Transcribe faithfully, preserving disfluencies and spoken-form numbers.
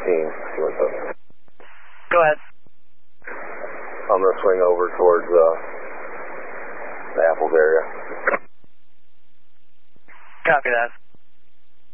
fifteen. See what's up. Go ahead. I'm going to swing over towards uh, the Apples area. Copy that.